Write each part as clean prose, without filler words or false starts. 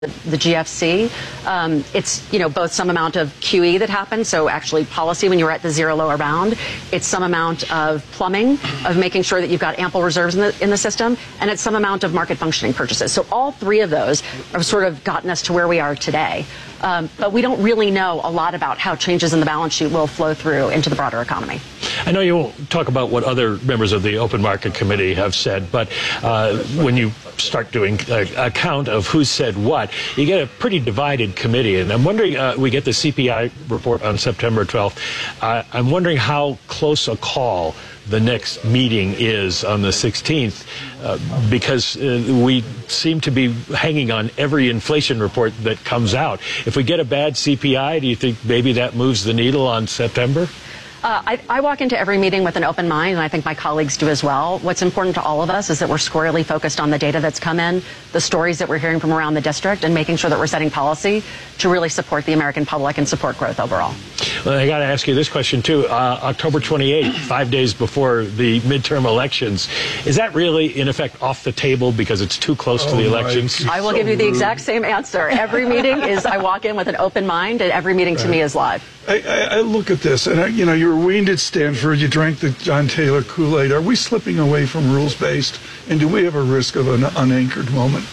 the GFC. It's, both some amount of QE that happens, so actually policy when you're at the zero lower bound. It's some amount of plumbing, of making sure that you've got ample reserves in the system, and it's some amount of market functioning purchases. So all three of those have sort of gotten us to where we are today. But we don't really know a lot about how changes in the balance sheet will flow through into the broader economy. I know you won't talk about what other members of the Open Market Committee have said, but when you start doing a count of who said what, you get a pretty divided committee. And I'm wondering, we get the CPI report on September 12th. I'm wondering how close a call the next meeting is on the 16th, because we seem to be hanging on every inflation report that comes out. If we get a bad CPI, do you think maybe that moves the needle on September? I walk into every meeting with an open mind, and I think my colleagues do as well. What's important to all of us is that we're squarely focused on the data that's come in, the stories that we're hearing from around the district, and making sure that we're setting policy to really support the American public and support growth overall. Well, I got to ask you this question, too. October 28th, 5 days before the midterm elections, is that really, in effect, off the table because it's too close to the elections? I will give you the exact same answer. Every meeting is, I walk in with an open mind, and every meeting to me is live. I look at this, and you were weaned at Stanford, you drank the John Taylor Kool-Aid. Are we slipping away from rules-based, and do we have a risk of an unanchored moment?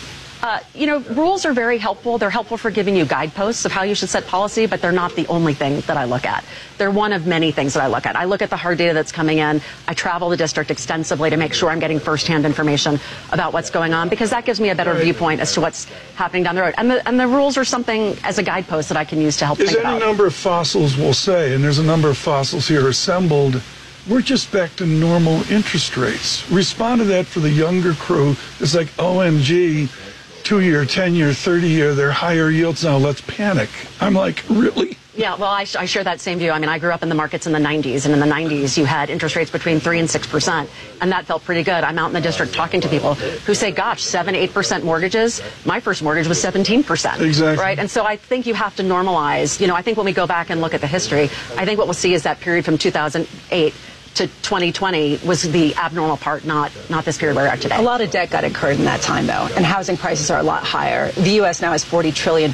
Rules are very helpful. They're helpful for giving you guideposts of how you should set policy, but they're not the only thing that I look at. They're one of many things that I look at. I look at the hard data that's coming in. I travel the district extensively to make sure I'm getting firsthand information about what's going on, because that gives me a better viewpoint as to what's happening down the road. And the rules are something as a guidepost that I can use to help think about. There's any number of fossils, we'll say, and there's a number of fossils here assembled. We're just back to normal interest rates. Respond to that for the younger crew. It's like, OMG, 2-year, 10-year, 30-year, they're higher yields now, let's panic. I'm like, really? Yeah, well, I share that same view. I mean, I grew up in the markets in the 90s, and in the 90s, you had interest rates between 3 and 6%, and that felt pretty good. I'm out in the district talking to people who say, gosh, 7-8% mortgages. My first mortgage was 17%. Exactly. Right? And so I think you have to normalize. I think when we go back and look at the history, I think what we'll see is that period from 2008 to 2020 was the abnormal part, not this period where we're at today. A lot of debt got incurred in that time, though, and housing prices are a lot higher. The U.S. now has $40 trillion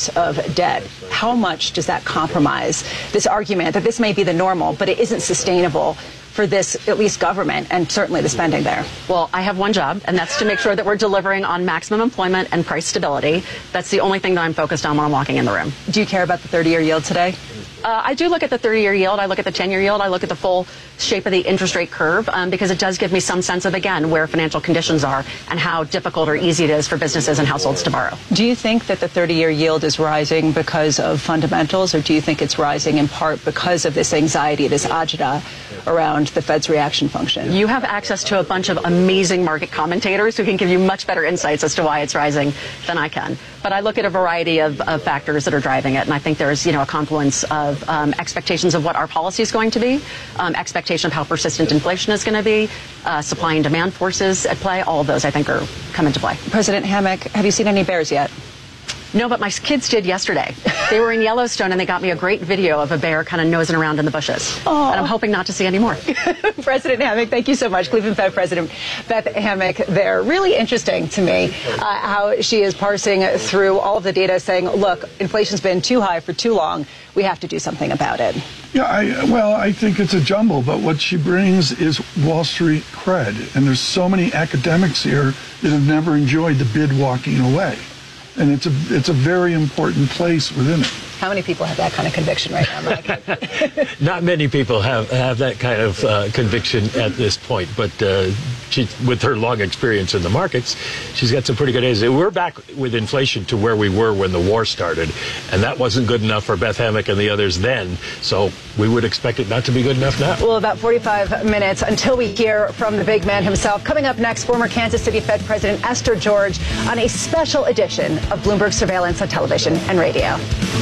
of debt. How much does that compromise this argument that this may be the normal, but it isn't sustainable for this, at least government, and certainly the spending there? Well, I have one job, and that's to make sure that we're delivering on maximum employment and price stability. That's the only thing that I'm focused on when I'm walking in the room. Do you care about the 30-year yield today? I do look at the 30-year yield. I look at the 10-year yield. I look at the full shape of the interest rate curve, because it does give me some sense of, again, where financial conditions are and how difficult or easy it is for businesses and households to borrow. Do you think that the 30-year yield is rising because of fundamentals, or do you think it's rising in part because of this anxiety, this agita around the Fed's reaction function? You have access to a bunch of amazing market commentators who can give you much better insights as to why it's rising than I can. But I look at a variety of factors that are driving it, and I think there's, a confluence of expectations of what our policy is going to be, expectation of how persistent inflation is going to be, supply and demand forces at play. All of those, I think, are come into play. President Hammack, have you seen any bears yet? No, but my kids did yesterday. They were in Yellowstone, and they got me a great video of a bear kind of nosing around in the bushes. Aww. And I'm hoping not to see any more. President Hammack, thank you so much. Cleveland Fed President Beth Hammack there. Really interesting to me how she is parsing through all of the data, saying, look, inflation's been too high for too long. We have to do something about it. Yeah, I think it's a jumble, but what she brings is Wall Street cred. And there's so many academics here that have never enjoyed the bid walking away. And it's a very important place within it. How many people have that kind of conviction right now, Mike? Not many people have that kind of conviction at this point, but she, with her long experience in the markets, she's got some pretty good ideas. We're back with inflation to where we were when the war started, and that wasn't good enough for Beth Hammack and the others then, so we would expect it not to be good enough now. Well, about 45 minutes until we hear from the big man himself. Coming up next, former Kansas City Fed President Esther George on a special edition of Bloomberg Surveillance on television and radio.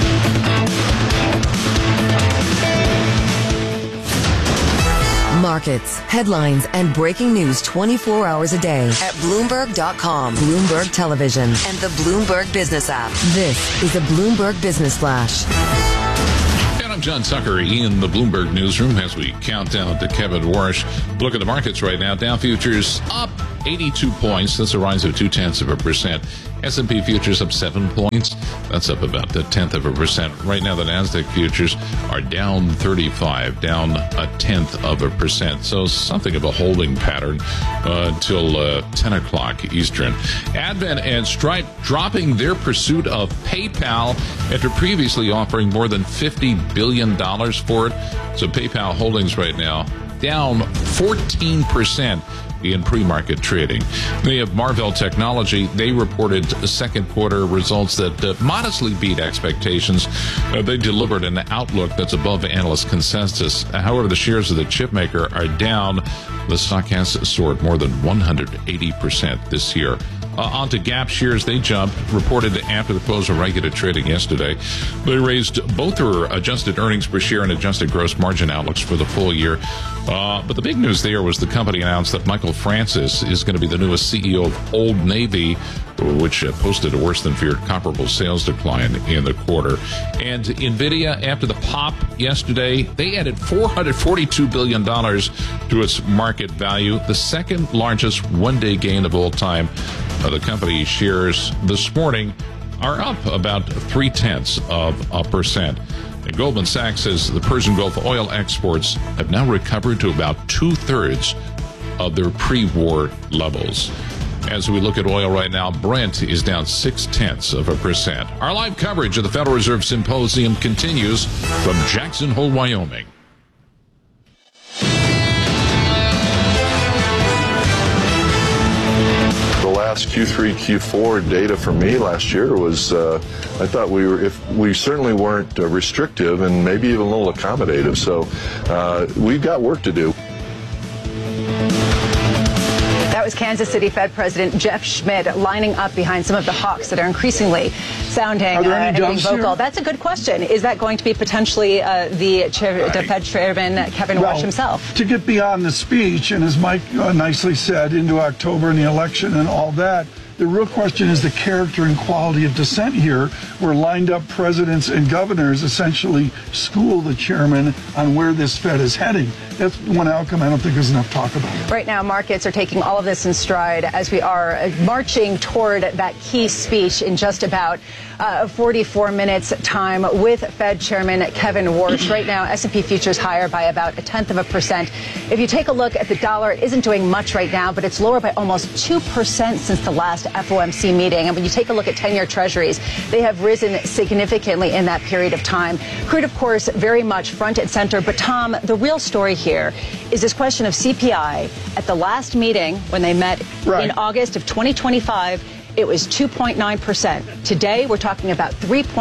Markets, headlines, and breaking news 24 hours a day at Bloomberg.com, Bloomberg Television, and the Bloomberg Business app. This is a Bloomberg Business Flash. And I'm John Tucker in the Bloomberg Newsroom as we count down to Kevin Warsh. Look at the markets right now. Dow futures up 82 points. That's a rise of 0.2%. S&P futures up 7 points. That's up about 0.1%. Right now, the Nasdaq futures are down 35, down 0.1%. So something of a holding pattern until 10 o'clock Eastern. Advent and Stripe dropping their pursuit of PayPal after previously offering more than $50 billion for it. So PayPal holdings right now down 14% in pre-market trading. We have Marvell Technology. They reported second quarter results that modestly beat expectations. They delivered an outlook that's above analyst consensus. However, the shares of the chip maker are down. The stock has soared more than 180% this year. On to Gap shares. They jumped, reported after the close of regular trading yesterday. They raised both their adjusted earnings per share and adjusted gross margin outlooks for the full year. But the big news there was the company announced that Michael Francis is going to be the newest CEO of Old Navy, which posted a worse than feared comparable sales decline in the quarter. And NVIDIA, after the pop yesterday, they added $442 billion to its market value, the second largest one-day gain of all time. The company shares this morning are up about 0.3%. And Goldman Sachs says the Persian Gulf oil exports have now recovered to about 2/3 of their pre-war levels. As we look at oil right now, Brent is down 0.6%. Our live coverage of the Federal Reserve Symposium continues from Jackson Hole, Wyoming. Last Q3, Q4 data for me last year was, I thought we certainly weren't restrictive and maybe even a little accommodative. So we've got work to do. That was Kansas City Fed President Jeff Schmidt lining up behind some of the hawks that are increasingly sounding and being vocal. That's a good question. Is that going to be potentially the Fed Chairman, Kevin Warsh himself? To get beyond the speech, and as Mike nicely said, into October and the election and all that, the real question is the character and quality of dissent here, where lined up presidents and governors essentially school the chairman on where this Fed is heading. That's one outcome I don't think there's enough talk about. Right now, markets are taking all of this in stride as we are marching toward that key speech in just about 44 minutes time with Fed Chairman Kevin Warsh. Right now, S&P futures higher by about 0.1%. If you take a look at the dollar, it isn't doing much right now, but it's lower by almost 2% since the last FOMC meeting. And when you take a look at 10-year treasuries, they have risen significantly in that period of time. Crude, of course, very much front and center. But, Tom, the real story here is this question of CPI. At the last meeting, when they met in August of 2025, it was 2.9%. Today, we're talking about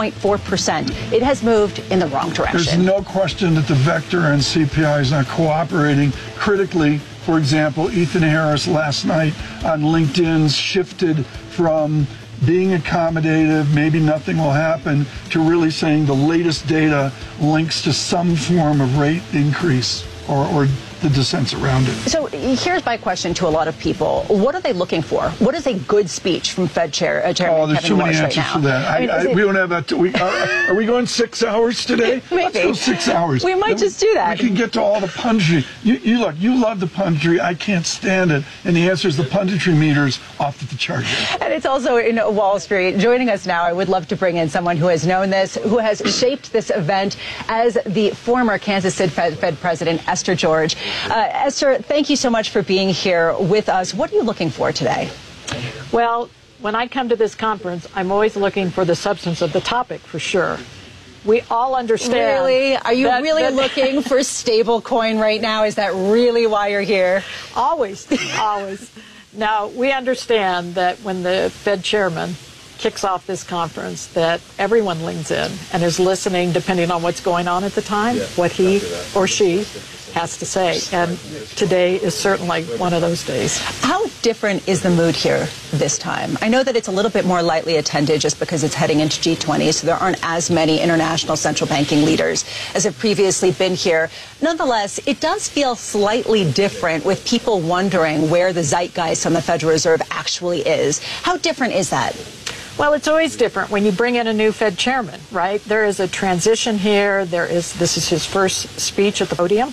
3.4%. It has moved in the wrong direction. There's no question that the vector and CPI is not cooperating critically. For example, Ethan Harris last night on LinkedIn shifted from being accommodative, maybe nothing will happen, to really saying the latest data links to some form of rate increase or the dissents around it. So here's my question to a lot of people. What are they looking for? What is a good speech from Fed Chairman Kevin Warsh right now? There's too many answers for that. We don't have that. Are we going 6 hours today? Maybe. Let's go 6 hours. We might just do that. We can get to all the punditry. You love the punditry. I can't stand it. And the answer is the punditry meter's off the chart. And it's also in Wall Street. Joining us now, I would love to bring in someone who has known this, who has shaped this event as the former Kansas City Fed President, Esther George. Esther, thank you so much for being here with us. What are you looking for today? Well, when I come to this conference, I'm always looking for the substance of the topic, for sure. We all understand. Really? Are you really looking for stable coin right now? Is that really why you're here? Always, always. Now, we understand that when the Fed chairman kicks off this conference, that everyone leans in and is listening, depending on what's going on at the time, what he or she has to say. And today is certainly one of those days. How different is the mood here this time? I know that it's a little bit more lightly attended just because it's heading into G20, so there aren't as many international central banking leaders as have previously been here. Nonetheless, it does feel slightly different, with people wondering where the zeitgeist on the Federal Reserve actually is. How different is that? Well, it's always different when you bring in a new Fed chairman, right? There is a transition here. This is his first speech at the podium.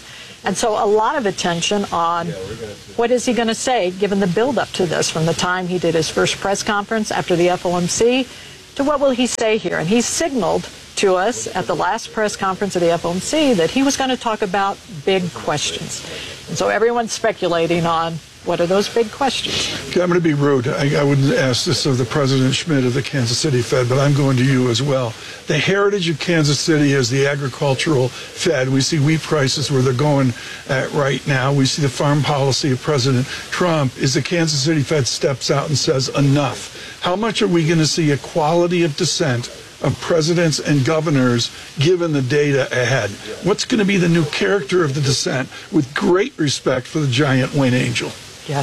And so a lot of attention on what is he going to say given the build-up to this, from the time he did his first press conference after the FOMC to what will he say here. And he signaled to us at the last press conference of the FOMC that he was going to talk about big questions. And so everyone's speculating on what are those big questions. Okay, I'm going to be rude. I wouldn't ask this of the President Schmidt of the Kansas City Fed, but I'm going to you as well. The heritage of Kansas City is the agricultural Fed. We see wheat prices where they're going right now. We see the farm policy of President Trump is the Kansas City Fed steps out and says enough. How much are we going to see equality of dissent of presidents and governors given the data ahead? What's going to be the new character of the dissent with great respect for the giant Wayne Angel? Yeah.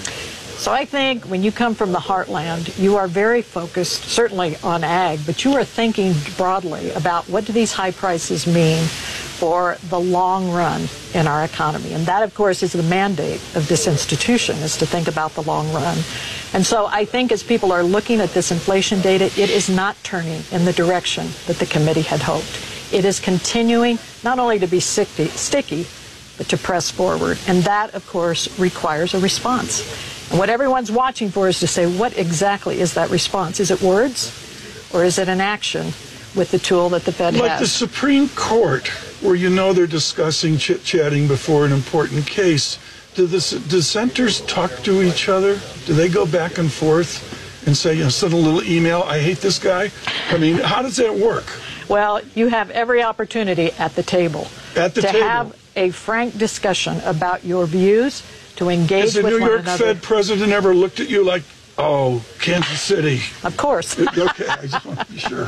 So I think when you come from the heartland, you are very focused, certainly on ag, but you are thinking broadly about what do these high prices mean for the long run in our economy. And that, of course, is the mandate of this institution, is to think about the long run. And so I think as people are looking at this inflation data, it is not turning in the direction that the committee had hoped. It is continuing not only to be sticky, but to press forward. And that, of course, requires a response. And what everyone's watching for is to say, what exactly is that response? Is it words or is it an action with the tool that the Fed has? Like the Supreme Court, where you know they're discussing, chit-chatting before an important case, do the dissenters talk to each other? Do they go back and forth and say, send a little email, I hate this guy? I mean, how does that work? Well, you have every opportunity at the table. At the table. To have a frank discussion about your views, to engage with one another. Has the New York Fed president ever looked at you like, oh, Kansas City? Of course. Okay, I just want to be sure.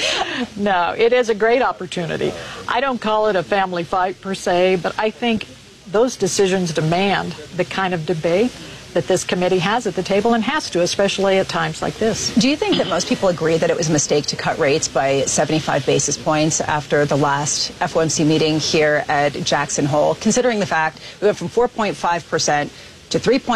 No, it is a great opportunity. I don't call it a family fight per se, but I think those decisions demand the kind of debate that this committee has at the table and has to, especially at times like this. Do you think that most people agree that it was a mistake to cut rates by 75 basis points after the last FOMC meeting here at Jackson Hole, considering the fact we went from 4.5% to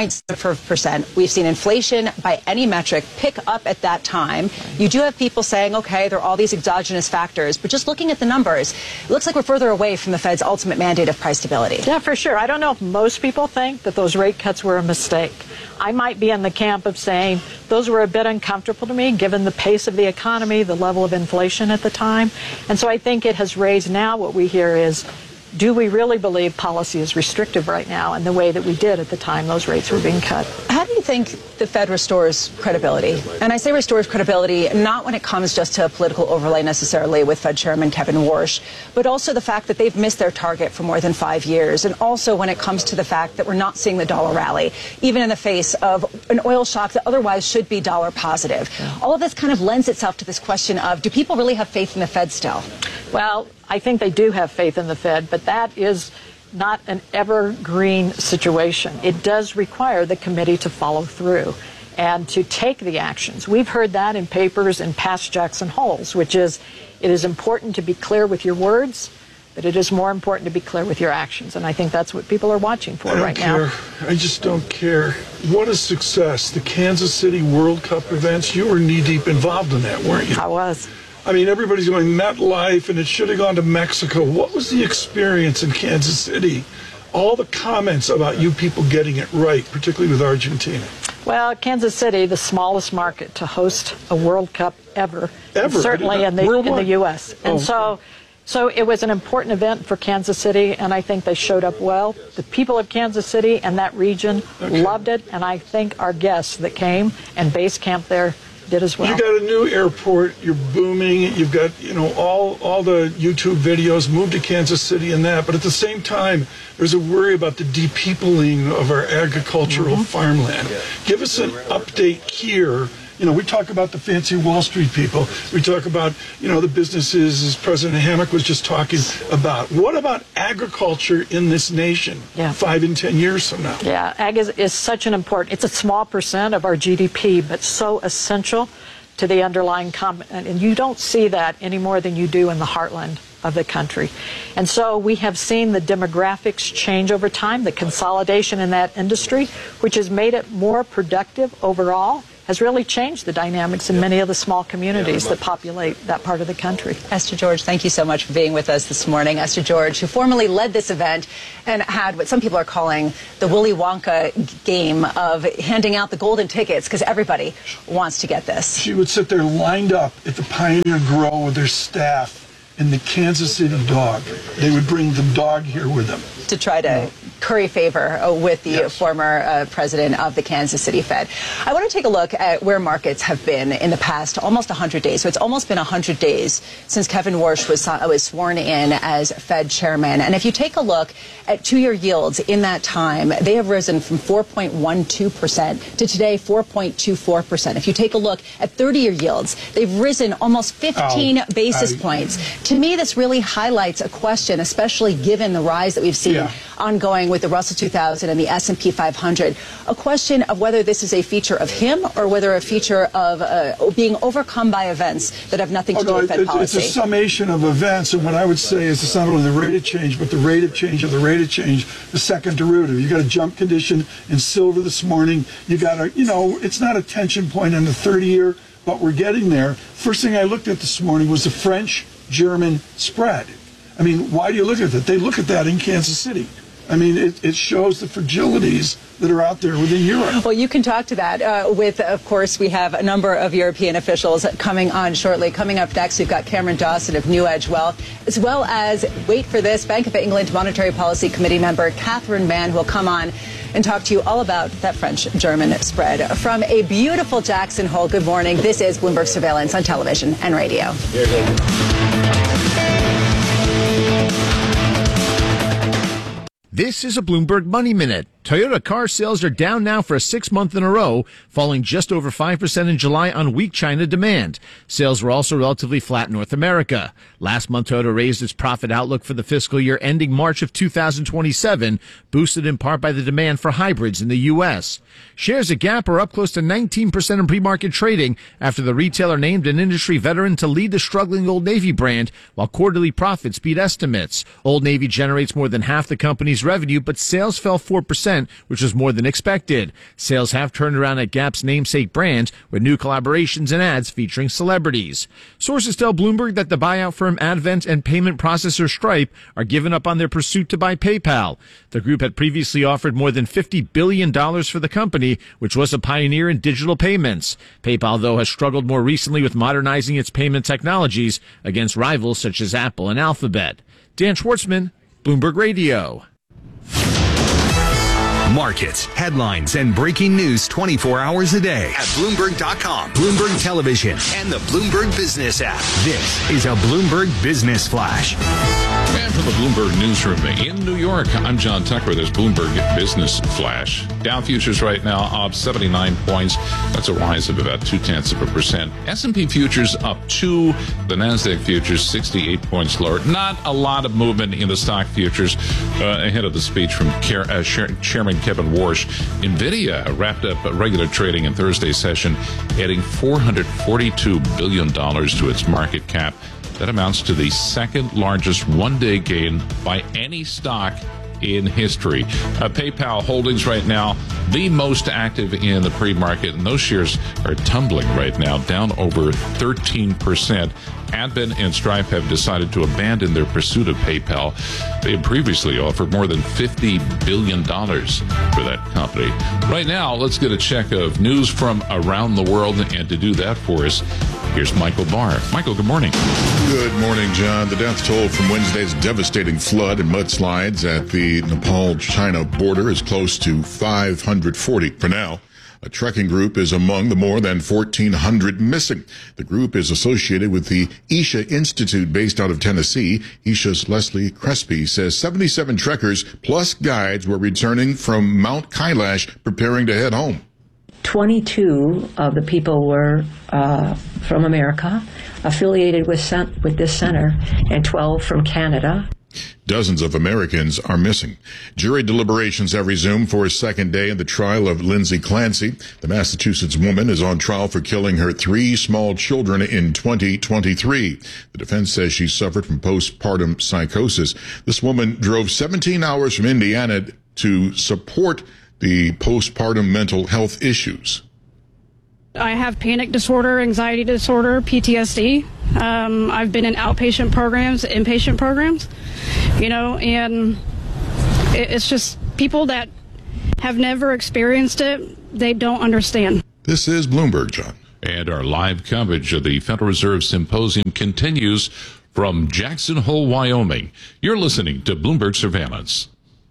3.7%. We've seen inflation by any metric pick up at that time. You do have people saying, okay, there are all these exogenous factors, but just looking at the numbers, it looks like we're further away from the Fed's ultimate mandate of price stability. Yeah, for sure. I don't know if most people think that those rate cuts were a mistake. I might be in the camp of saying those were a bit uncomfortable to me, given the pace of the economy, the level of inflation at the time. And so I think it has raised now what we hear is, do we really believe policy is restrictive right now in the way that we did at the time those rates were being cut? How do you think the Fed restores credibility? And I say restores credibility not when it comes just to a political overlay necessarily with Fed Chairman Kevin Warsh, but also the fact that they've missed their target for more than 5 years, and also when it comes to the fact that we're not seeing the dollar rally, even in the face of an oil shock that otherwise should be dollar positive. Yeah. All of this kind of lends itself to this question of, do people really have faith in the Fed still? Well, I think they do have faith in the Fed, but that is not an evergreen situation. It does require the committee to follow through and to take the actions. We've heard that in papers in past Jackson Holes, which is, it is important to be clear with your words, but it is more important to be clear with your actions. And I think that's what people are watching for right now. I just don't care. What a success. The Kansas City World Cup events, you were knee-deep involved in that, weren't you? I was. I mean, everybody's going MetLife, and it should have gone to Mexico. What was the experience in Kansas City? All the comments about you people getting it right, particularly with Argentina. Well, Kansas City, the smallest market to host a World Cup ever. Certainly in the U.S. And so it was an important event for Kansas City, and I think they showed up well. The people of Kansas City and that region loved it, and I think our guests that came and base camp there did as well. You got a new airport, you're booming, you've got, all the YouTube videos, moved to Kansas City and that, but at the same time, there's a worry about the depeopling of our agricultural farmland. Give us an update here. We talk about the fancy Wall Street people. We talk about, the businesses, as President Hammack was just talking about. What about agriculture in this nation 5 and 10 years from now? Yeah, ag is such an important, it's a small percent of our GDP, but so essential to the underlying and you don't see that any more than you do in the heartland of the country. And so we have seen the demographics change over time, the consolidation in that industry, which has made it more productive overall. has really changed the dynamics in many of the small communities that populate that part of the country. Esther George, thank you so much for being with us this morning. Esther George, who formerly led this event and had what some people are calling the Willy Wonka game of handing out the golden tickets because everybody wants to get this. She would sit there lined up at the Pioneer Grow with their staff and the Kansas City dog. They would bring the dog here with them. To try to curry favor with the former president of the Kansas City Fed. I want to take a look at where markets have been in the past almost 100 days. So it's almost been 100 days since Kevin Warsh was sworn in as Fed chairman. And if you take a look at 2-year yields in that time, they have risen from 4.12% to today 4.24%. If you take a look at 30-year yields, they've risen almost 15 basis points. To me, this really highlights a question, especially given the rise that we've seen ongoing with the Russell 2000 and the S&P 500, a question of whether this is a feature of him or whether a feature of being overcome by events that have nothing to do with Fed policy. It's a summation of events, and what I would say is it's not only the rate of change, but the rate of change of the rate of change, the second derivative. You got a jump condition in silver this morning. You got a, it's not a tension point in the 30-year, but we're getting there. First thing I looked at this morning was the French-German spread. I mean, why do you look at that? They look at that in Kansas City. I mean, it shows the fragilities that are out there within Europe. Well, you can talk to that with, of course, we have a number of European officials coming on shortly. Coming up next, we've got Cameron Dawson of New Edge Wealth, as well as, wait for this, Bank of England Monetary Policy Committee member Catherine Mann, who will come on and talk to you all about that French-German spread. From a beautiful Jackson Hole, good morning. This is Bloomberg Surveillance on television and radio. This is a Bloomberg Money Minute. Toyota car sales are down now for a 6th month in a row, falling just over 5% in July on weak China demand. Sales were also relatively flat in North America. Last month, Toyota raised its profit outlook for the fiscal year ending March of 2027, boosted in part by the demand for hybrids in the U.S. Shares at Gap are up close to 19% in pre-market trading after the retailer named an industry veteran to lead the struggling Old Navy brand, while quarterly profits beat estimates. Old Navy generates more than half the company's revenue, but sales fell 4%, which was more than expected. Sales have turned around at Gap's namesake brand with new collaborations and ads featuring celebrities. Sources tell Bloomberg that the buyout firm Advent and payment processor Stripe are giving up on their pursuit to buy PayPal. The group had previously offered more than $50 billion for the company, which was a pioneer in digital payments. PayPal, though, has struggled more recently with modernizing its payment technologies against rivals such as Apple and Alphabet. Dan Schwartzman, Bloomberg Radio. Markets, headlines, and breaking news 24 hours a day at Bloomberg.com, Bloomberg Television, and the Bloomberg Business app. This is a Bloomberg Business Flash. And from the Bloomberg Newsroom in New York, I'm John Tucker. There's Bloomberg Business Flash. Dow futures right now up 79 points. That's a rise of about 0.2%. S&P futures up 2. The NASDAQ futures 68 points lower. Not a lot of movement in the stock futures ahead of the speech from Chairman Kevin Warsh. NVIDIA wrapped up regular trading in Thursday's session, adding $442 billion to its market cap. That amounts to the second largest one-day gain by any stock in history. PayPal holdings right now, the most active in the pre-market, and those shares are tumbling right now, down over 13%. Advent and Stripe have decided to abandon their pursuit of PayPal. They had previously offered more than $50 billion for that company. Right now, let's get a check of news from around the world, and to do that for us, here's Michael Barr. Michael, good morning. Good morning, John. The death toll from Wednesday's devastating flood and mudslides at the Nepal-China border is close to 540 for now. A trekking group is among the more than 1,400 missing. The group is associated with the Isha Institute based out of Tennessee. Isha's Leslie Crespi says 77 trekkers plus guides were returning from Mount Kailash preparing to head home. 22 of the people were from America, affiliated with this center, and 12 from Canada. Dozens of Americans are missing. Jury deliberations have resumed for a second day in the trial of Lindsay Clancy. The Massachusetts woman is on trial for killing her 3 small children in 2023. The defense says she suffered from postpartum psychosis. This woman drove 17 hours from Indiana to support the postpartum mental health issues. I have panic disorder, anxiety disorder, PTSD. I've been in outpatient programs, inpatient programs, and it's just people that have never experienced it, they don't understand. This is Bloomberg, John. And our live coverage of the Federal Reserve Symposium continues from Jackson Hole, Wyoming. You're listening to Bloomberg Surveillance.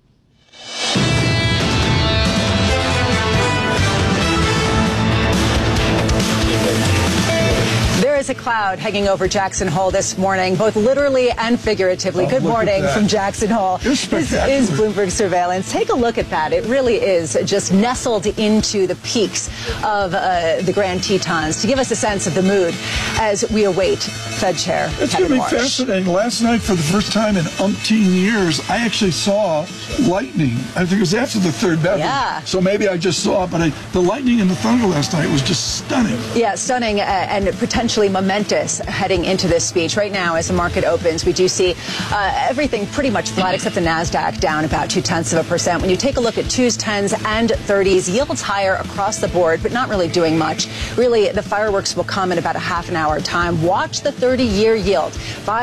There is a cloud hanging over Jackson Hole this morning, both literally and figuratively. Good morning from Jackson Hole. This is Bloomberg Surveillance. Take a look at that. It really is just nestled into the peaks of the Grand Tetons to give us a sense of the mood as we await Fed Chair It's Kevin going to be Warsh. fascinating. Last night, for the first time in umpteen years, I actually saw lightning. I think it was after the third bedroom. Yeah. So maybe I just saw it, but the lightning and the thunder last night was just stunning. Yeah, stunning and potentially momentous heading into this speech. Right now, as the market opens, we do see everything pretty much flat except the NASDAQ down about 0.2%. When you take a look at 2s, 10s, and 30s, yields higher across the board, but not really doing much. Really, the fireworks will come in about a half an hour time. Watch the 30-year yield,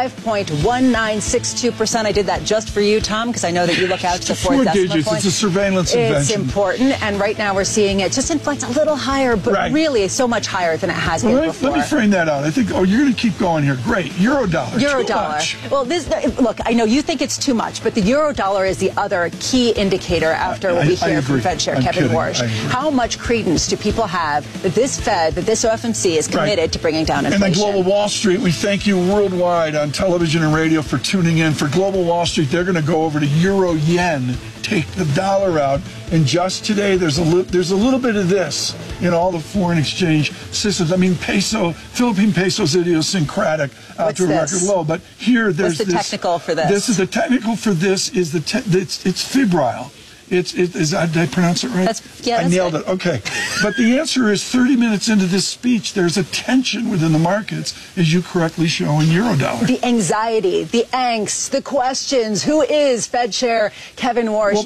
5.1962%. I did that just for you, Tom, because I know that you look out to the fourth decimal point. It's a surveillance invention. It's important, and right now we're seeing it just inflect a little higher, but really so much higher than it has been before. Let me frame that out. I think, you're going to keep going here. Great. Eurodollar. Eurodollar. Well, look, I know you think it's too much, but the Eurodollar is the other key indicator after what we hear from Fed Chair Kevin Warsh. How much credence do people have that this Fed, that this OFMC is committed to bringing down inflation? And then Global Wall Street, we thank you worldwide on television and radio for tuning in. For Global Wall Street, they're going to go over to Euro-Yen, take the dollar out, and just today there's a little bit of this in all the foreign exchange systems. I mean, Philippine peso is idiosyncratic to a record low, but here there's What's the technical for this? The technical for this is it's febrile. Did I pronounce it right? I nailed it. Okay. But the answer is 30 minutes into this speech, there's a tension within the markets, as you correctly show in Eurodollar. The anxiety, the angst, the questions. Who is Fed Chair Kevin Warsh?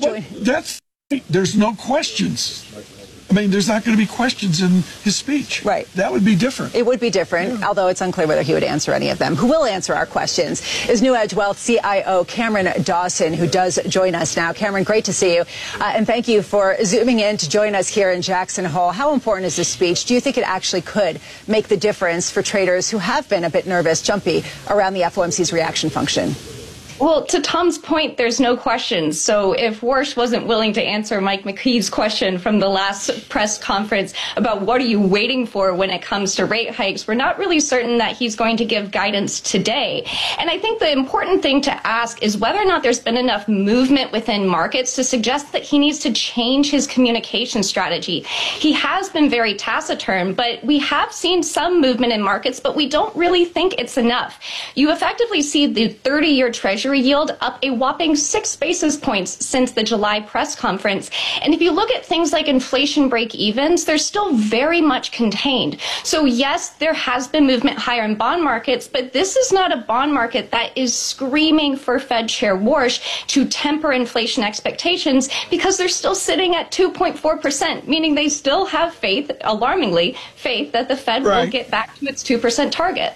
There's no questions. I mean, there's not going to be questions in his speech. Right. That would be different. It would be different, although it's unclear whether he would answer any of them. Who will answer our questions is New Edge Wealth CIO Cameron Dawson, who does join us now. Cameron, great to see you. And thank you for zooming in to join us here in Jackson Hole. How important is this speech? Do you think it actually could make the difference for traders who have been a bit nervous, jumpy, around the FOMC's reaction function? Well, to Tom's point, there's no questions. So if Warsh wasn't willing to answer Mike McKee's question from the last press conference about what are you waiting for when it comes to rate hikes, we're not really certain that he's going to give guidance today. And I think the important thing to ask is whether or not there's been enough movement within markets to suggest that he needs to change his communication strategy. He has been very taciturn, but we have seen some movement in markets, but we don't really think it's enough. You effectively see the 30-year Treasury yield up a whopping 6 basis points since the July press conference. And if you look at things like inflation break-evens, they're still very much contained. So yes, there has been movement higher in bond markets, but this is not a bond market that is screaming for Fed Chair Warsh to temper inflation expectations because they're still sitting at 2.4%, meaning they still have faith, alarmingly, faith that the Fed will get back to its 2% target.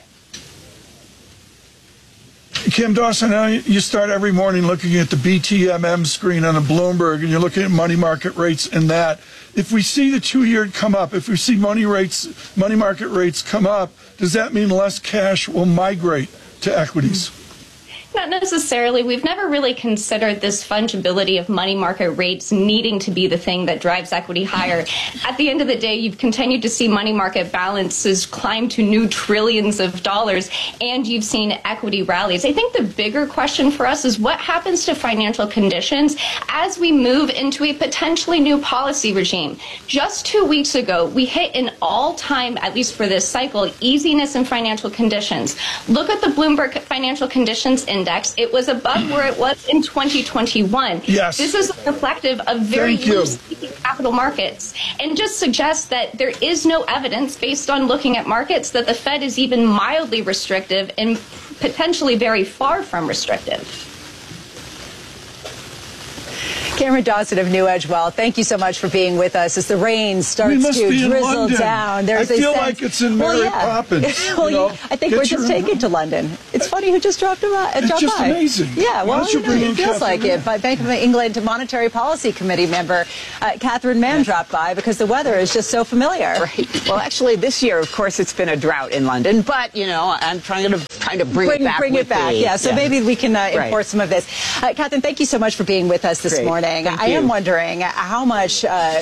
Kim Dawson, you start every morning looking at the BTMM screen on a Bloomberg, and you're looking at money market rates and that. If we see the 2-year come up, if we see money market rates come up, does that mean less cash will migrate to equities? Not necessarily. We've never really considered this fungibility of money market rates needing to be the thing that drives equity higher. At the end of the day, you've continued to see money market balances climb to new trillions of dollars, and you've seen equity rallies. I think the bigger question for us is what happens to financial conditions as we move into a potentially new policy regime. Just 2 weeks ago, we hit an all-time, at least for this cycle, easiness in financial conditions. Look at the Bloomberg Financial Conditions Index. It was above where it was in 2021. Yes. This is reflective of very loose capital markets and just suggests that there is no evidence based on looking at markets that the Fed is even mildly restrictive and potentially very far from restrictive. Cameron Dawson of New Edgewell, thank you so much for being with us as the rain starts to drizzle down. I feel like it's in Mary Poppins. I think we're just taken to London. It's funny who just dropped by. It's just amazing. Yeah, well, it feels like it. By Bank of England Monetary Policy Committee member Catherine Mann dropped by because the weather is just so familiar. Right. Well, actually, this year, of course, it's been a drought in London, but I'm trying to bring it back. Bring it back. So maybe we can import some of this. Catherine, thank you so much for being with us this morning. I am wondering how much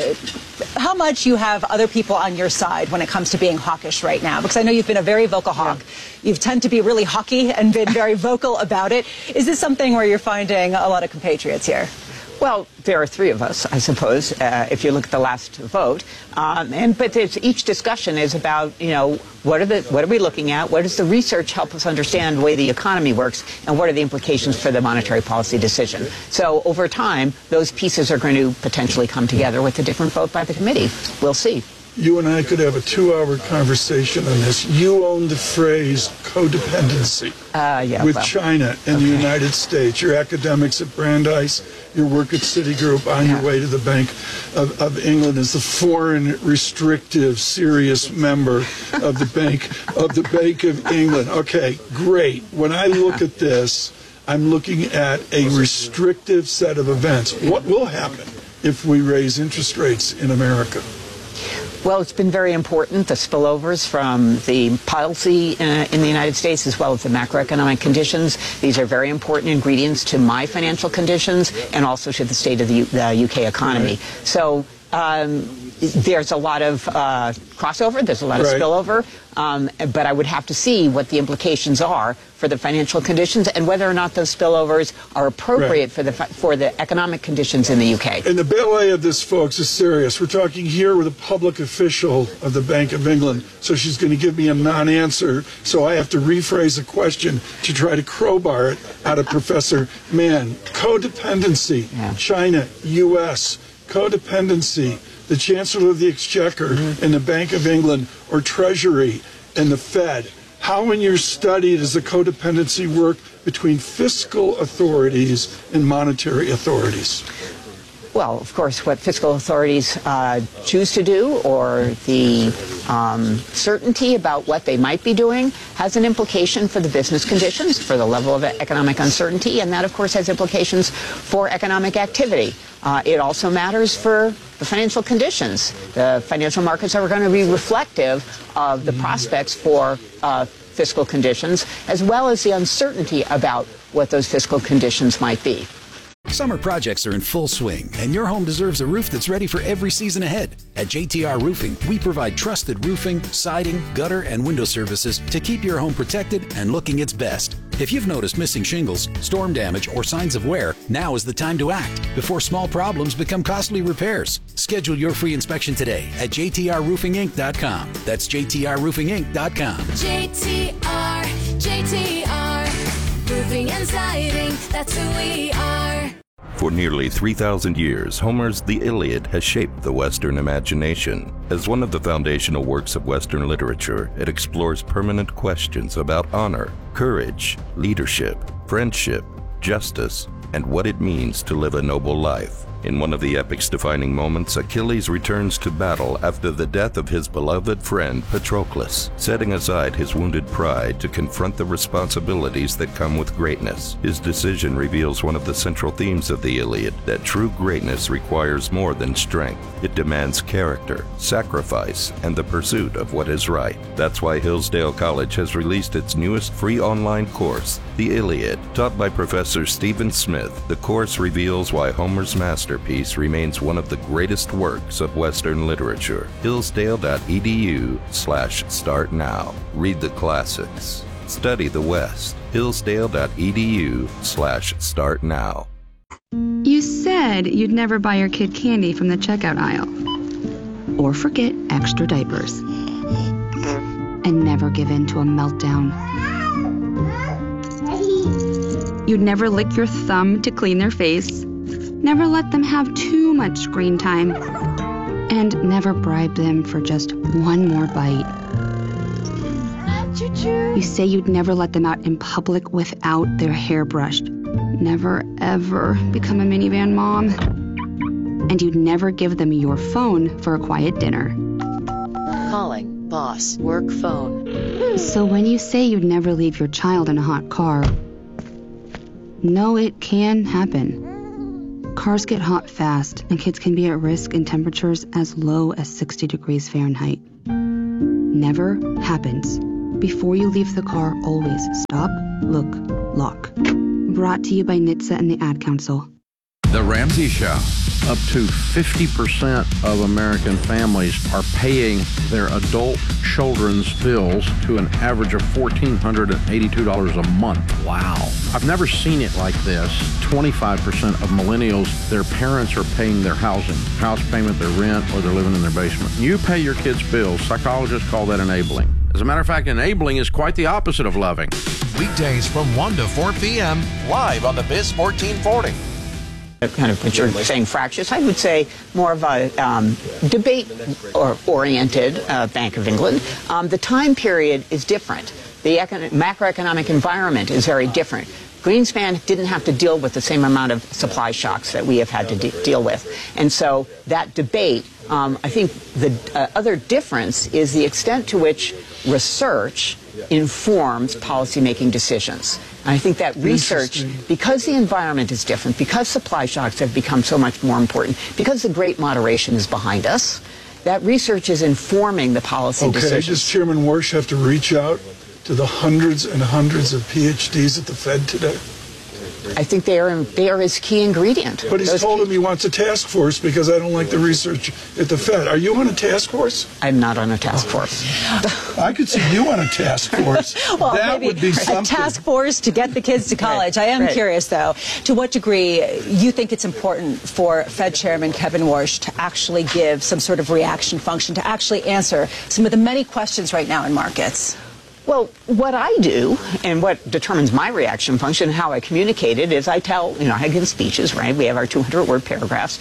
you have other people on your side when it comes to being hawkish right now, because I know you've been a very vocal hawk. You tend to be really hawky and been very vocal about it. Is this something where you're finding a lot of compatriots here? Well, there are three of us, I suppose, if you look at the last vote. But each discussion is about, what are we looking at? What does the research help us understand the way the economy works? And what are the implications for the monetary policy decision? So over time, those pieces are going to potentially come together with a different vote by the committee. We'll see. You and I could have a 2-hour conversation on this. You own the phrase codependency with China and the United States. Your academics at Brandeis, your work at Citigroup, on your way to the Bank of England as the foreign restrictive serious member of the Bank of England. Okay, great. When I look at this, I'm looking at a restrictive set of events. What will happen if we raise interest rates in America? Well, it's been very important, the spillovers from the policy in the United States as well as the macroeconomic conditions. These are very important ingredients to my financial conditions and also to the state of the UK economy. So there's a lot of crossover, there's a lot of spillover, but I would have to see what the implications are for the financial conditions and whether or not those spillovers are appropriate for the economic conditions in the UK. And the ballet of this, folks, is serious. We're talking here with a public official of the Bank of England, so she's going to give me a non-answer, so I have to rephrase a question to try to crowbar it out of Professor Mann. Codependency, China, U.S., codependency, the Chancellor of the Exchequer and the Bank of England or Treasury and the Fed. How in your study does the codependency work between fiscal authorities and monetary authorities? Well, of course, what fiscal authorities choose to do or the certainty about what they might be doing has an implication for the business conditions, for the level of economic uncertainty, and that, of course, has implications for economic activity. It also matters for the financial conditions. The financial markets are going to be reflective of the prospects for fiscal conditions, as well as the uncertainty about what those fiscal conditions might be. Summer projects are in full swing, and your home deserves a roof that's ready for every season ahead. At JTR Roofing, we provide trusted roofing, siding, gutter, and window services to keep your home protected and looking its best. If you've noticed missing shingles, storm damage, or signs of wear, now is the time to act before small problems become costly repairs. Schedule your free inspection today at jtrroofinginc.com. That's jtrroofinginc.com. JTR, roofing and siding, that's who we are. For nearly 3,000 years, Homer's The Iliad has shaped the Western imagination. As one of the foundational works of Western literature, it explores permanent questions about honor, courage, leadership, friendship, justice, and what it means to live a noble life. In one of the epic's defining moments, Achilles returns to battle after the death of his beloved friend Patroclus, setting aside his wounded pride to confront the responsibilities that come with greatness. His decision reveals one of the central themes of the Iliad, that true greatness requires more than strength. It demands character, sacrifice, and the pursuit of what is right. That's why Hillsdale College has released its newest free online course, The Iliad. Taught by Professor Stephen Smith, the course reveals why Homer's masterpiece remains one of the greatest works of Western literature. Hillsdale.edu/start now. Read the classics. Study the West. Hillsdale.edu/start now. You said you'd never buy your kid candy from the checkout aisle. Or forget extra diapers. And never give in to a meltdown. You'd never lick your thumb to clean their face. Never let them have too much screen time. And never bribe them for just one more bite. You say you'd never let them out in public without their hair brushed. Never, ever become a minivan mom. and you'd never give them your phone for a quiet dinner. Calling boss work phone. So when you say you'd never leave your child in a hot car, no, it can happen. Cars get hot fast, and kids can be at risk in temperatures as low as 60 degrees Fahrenheit. Never happens. Before you leave the car, always stop, look, lock. Brought to you by NHTSA and the Ad Council. The Ramsey Show. Up to 50% of American families are paying their adult children's bills to an average of $1,482 a month. Wow. I've never seen it like this. 25% of millennials, their parents are paying their housing, house payment, their rent, or they're living in their basement. You pay your kids' bills. Psychologists call that enabling. As a matter of fact, enabling is quite the opposite of loving. Weekdays from 1 to 4 p.m. live on the Biz 1440. Kind of what you're saying, fractious. I would say more of a debate-oriented Bank of England. The time period is different. The macroeconomic environment is very different. Greenspan didn't have to deal with the same amount of supply shocks that we have had to deal with. And so that debate, I think the other difference is the extent to which research informs policymaking decisions. And I think that research, because the environment is different, because supply shocks have become so much more important, because the great moderation is behind us, that research is informing the policy decisions. Does Chairman Warsh have to reach out to the hundreds and hundreds of PhDs at the Fed today? I think they are his key ingredient. But he's told him he wants a task force because I don't like the research at the Fed. Are you on a task force? I'm not on a task force. I could see you on a task force. Well, that maybe would be something. A task force to get the kids to college. I am curious, though, to what degree you think it's important for Fed Chairman Kevin Warsh to actually give some sort of reaction function, to actually answer some of the many questions right now in markets? Well, what I do and what determines my reaction function and how I communicate it is I tell, I give speeches, right? We have our 200-word paragraphs.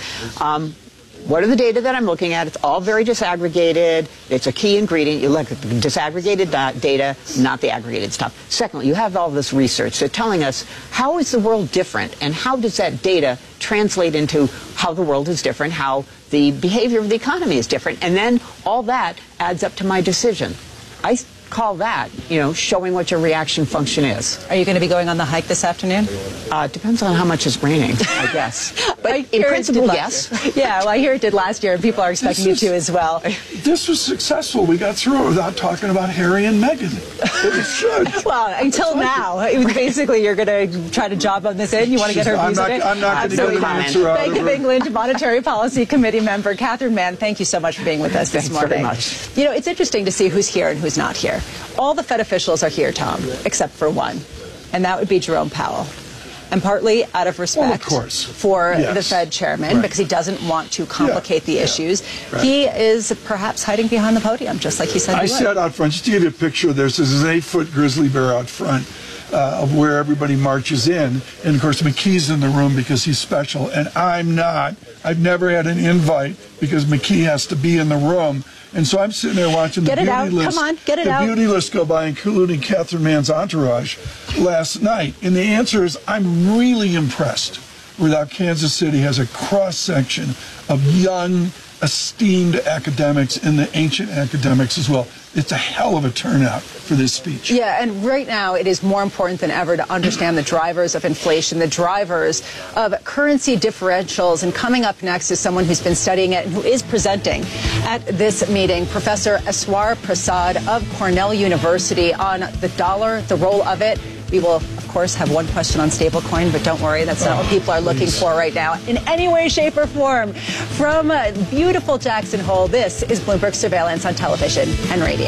What are the data that I'm looking at? It's all very disaggregated. It's a key ingredient. You look at the disaggregated data, not the aggregated stuff. Secondly, you have all this research. So telling us how is the world different and how does that data translate into how the world is different, how the behavior of the economy is different, and then all that adds up to my decision. I call that, showing what your reaction function is. Are you going to be going on the hike this afternoon? Depends on how much is raining, I guess. But in principle, yes. Yeah, well, I hear it did last year, and people are expecting you to as well. This was successful. We got through it without talking about Harry and Meghan. It was good. Well, until now, basically, you're going to try to job on this in. You want to get her views on it? I'm not going to get an answer out Bank of England Monetary Policy Committee member Catherine Mann, thank you so much for being with us this morning. Thanks very much. It's interesting to see who's here and who's not here. All the Fed officials are here, Tom, except for one, and that would be Jerome Powell. And partly out of respect for the Fed chairman, because he doesn't want to complicate the issues. He is perhaps hiding behind the podium, just like he said he would. I sat out front, just to give you a picture of this. This is an 8-foot grizzly bear out front of where everybody marches in. And, of course, McKee's in the room because he's special, and I'm not. I've never had an invite because McKee has to be in the room. And so I'm sitting there watching the beauty list. Come on, get it out. The beauty list go by, including Catherine Mann's entourage last night. And the answer is I'm really impressed with how Kansas City has a cross-section of young, esteemed academics and the ancient academics as well. It's a hell of a turnout for this speech. Yeah, and right now it is more important than ever to understand the drivers of inflation, the drivers of currency differentials. And coming up next is someone who's been studying it and who is presenting at this meeting, Professor Eswar Prasad of Cornell University, on the dollar, the role of it. We will, of course, have one question on stablecoin, but don't worry, that's not what people are looking for right now in any way, shape, or form. From beautiful Jackson Hole, this is Bloomberg Surveillance on television and radio.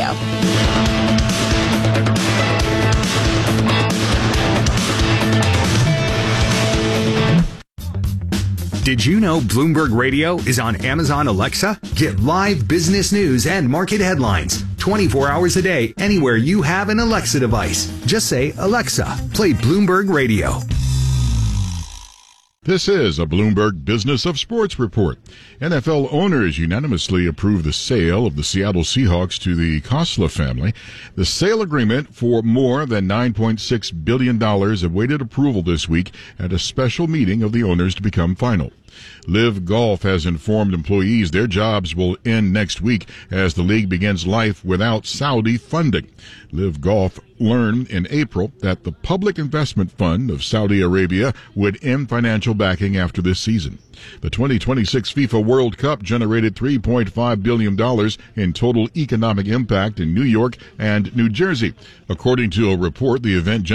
Did you know Bloomberg Radio is on Amazon Alexa? Get live business news and market headlines 24 hours a day anywhere you have an Alexa device. Just say, Alexa, play Bloomberg Radio. This is a Bloomberg Business of Sports report. NFL owners unanimously approved the sale of the Seattle Seahawks to the Khosla family. The sale agreement for more than $9.6 billion awaited approval this week at a special meeting of the owners to become final. Live Golf has informed employees their jobs will end next week as the league begins life without Saudi funding. Live Golf learned in April that the Public Investment Fund of Saudi Arabia would end financial backing after this season. The 2026 FIFA World Cup generated $3.5 billion in total economic impact in New York and New Jersey. According to a report, the event